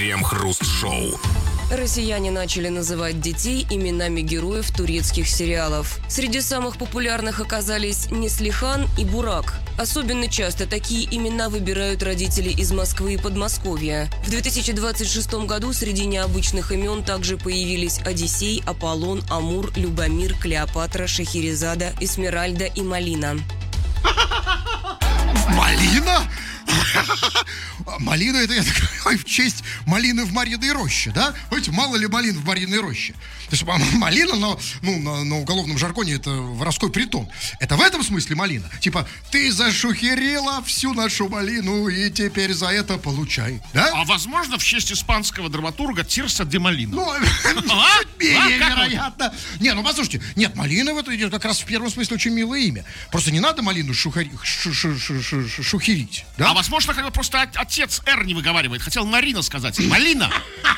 Крем-хруст-шоу. Россияне начали называть детей именами героев турецких сериалов. Среди самых популярных оказались Неслихан и Бурак. Особенно часто такие имена выбирают родители из Москвы и Подмосковья. В 2026 году среди необычных имен также появились Одиссей, Аполлон, Амур, Любомир, Клеопатра, Шахерезада, Эсмеральда и Малина. Малина? Малина, это, я так понимаю, в честь малины в Марьиной роще, да? Знаете, мало ли малин в Марьиной роще. То есть малина, на уголовном жаргоне, это воровской притон. Это в этом смысле малина. Типа, ты зашухерила всю нашу малину, и теперь за это получай, да? А возможно, в честь испанского драматурга Тирса де Малина? Ну, чуть менее вероятно. Не, ну послушайте, нет, малина в это идет как раз в первом смысле очень милое имя. Просто не надо малину шухерить, да? А возможно, как бы просто отец «Р» не выговаривает. Хотел Марина сказать. Малина.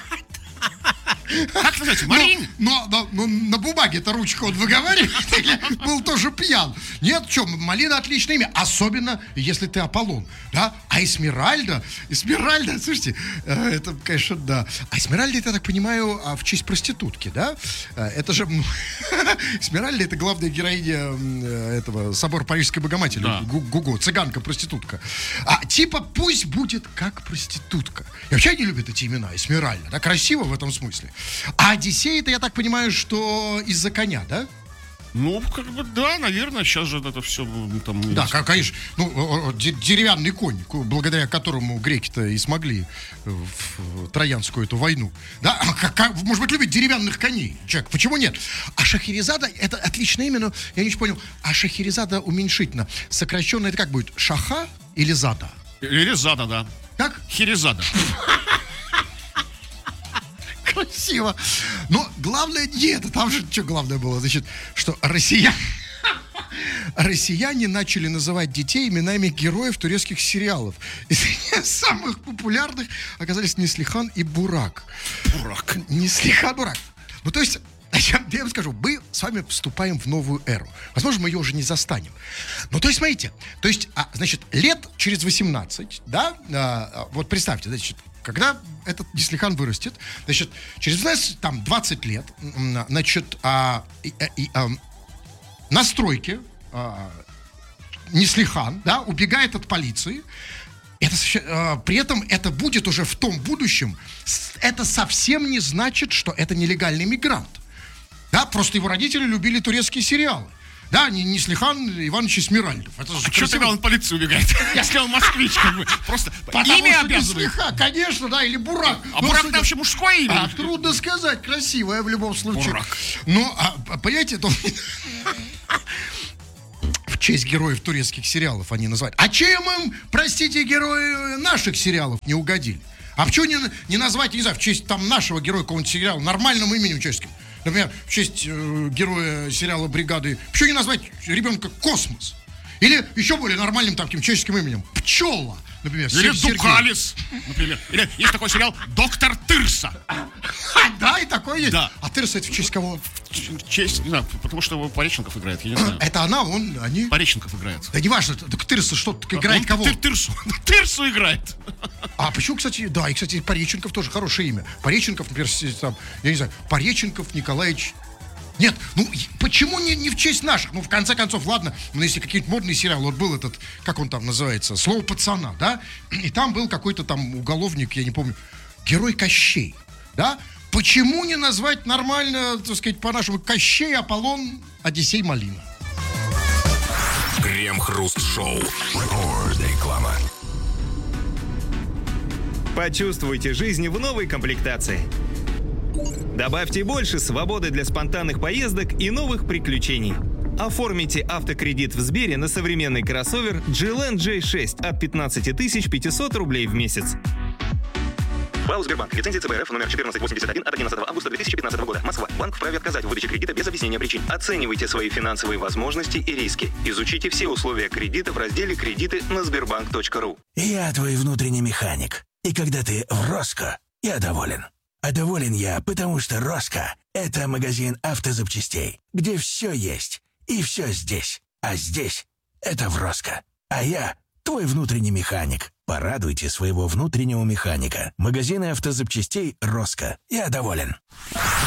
Как называется? Марин? Но на бумаге-то ручка он выговаривает, был тоже пьян. Нет, что, малина отличное имя, особенно если ты Аполлон, да? А Эсмеральда, слушайте, это, конечно, да. А Эсмеральда, это, я так понимаю, в честь проститутки, да? Это же, Эсмеральда, это главная героиня этого собора Парижской Богоматери, да. Гуго, цыганка-проститутка. Типа, пусть будет как проститутка. И вообще они любят эти имена, Эсмеральда, да, красиво в этом смысле. А Одиссей, это, я так понимаю, что из-за коня, да? Ну, как бы, да, наверное, сейчас же это все там... Да, конечно, деревянный конь, благодаря которому греки-то и смогли в Троянскую эту войну. Да, может быть, любит деревянных коней человек, почему нет? А Шахерезада, это отличное имя, но я не очень понял, а Шахерезада уменьшительно, сокращенно, это как будет, Шаха или Зада? Или Зада, да. Как? Херезада. Красиво. Но главное не это. Там же что главное было? Значит, что россияне начали называть детей именами героев турецких сериалов. И среди самых популярных оказались Неслихан и Бурак. Неслихан, Бурак. Ну, то есть, я вам скажу, мы с вами вступаем в новую эру. Возможно, мы ее уже не застанем. Ну, то есть, смотрите, значит, лет через 18, да, вот представьте, значит, когда этот Неслихан вырастет, значит, через 20 лет, значит, на стройке Неслихан, да, убегает от полиции. При этом это будет уже в том будущем. Это совсем не значит, что это нелегальный мигрант. Да, просто его родители любили турецкие сериалы. Да, Неслихан Иванович Эсмеральдов. Что тогда он в полицию убегает? Если он москвич, как бы. Просто имя обязывает. Неслихан, конечно, да, или Бурак. А Бурак там вообще мужское имя? Трудно сказать, красивое в любом случае. Бурак. Но, понимаете, в честь героев турецких сериалов они называют. А чем им, простите, герои наших сериалов не угодили? А почему не назвать, не знаю, в честь там нашего героя какого-нибудь сериала нормальным именем человеческим? Например, в честь героя сериала «Бригады». Почему не назвать ребенка Космос? Или еще более нормальным таким человеческим именем Пчела, например. Или Дукалис, например. Или есть такой сериал «Доктор Тырса». Да, и такой есть. Да. А Тырса это в честь кого? В честь, не знаю, потому что Пореченков играет, я не знаю. Это она, они? Пореченков играет. Да не важно, так Тырса что играет кого? Тырсу играет. А почему, кстати, да, и, кстати, Пореченков тоже хорошее имя. Пореченков, например, там, я не знаю, Пореченков Николаевич. Нет, почему не в честь наших? В конце концов, ладно, если какие-нибудь модные сериалы, вот был этот, как он там называется, «Слово пацана», да? И там был какой-то там уголовник, я не помню, герой Кощей, да? Почему не назвать нормально, так сказать, по-нашему, Кощей, Аполлон, Одиссей, Малина? Крем-хруст-шоу. Реклама. Почувствуйте жизнь в новой комплектации. Добавьте больше свободы для спонтанных поездок и новых приключений. Оформите автокредит в Сбере на современный кроссовер GLN J6 от 15 500 рублей в месяц. ПАО «Сбербанк». Лицензия ЦБРФ номер 1481 от 11 августа 2015 года. Москва. Банк вправе отказать в выдаче кредита без объяснения причин. Оценивайте свои финансовые возможности и риски. Изучите все условия кредита в разделе «Кредиты» на sberbank.ru. Я твой внутренний механик. И когда ты в Роско, я доволен. А доволен я, потому что Роско – это магазин автозапчастей, где все есть и все здесь. А здесь – это в Роско. А я твой внутренний механик. Порадуйте своего внутреннего механика. Магазины автозапчастей «Роско». Я доволен.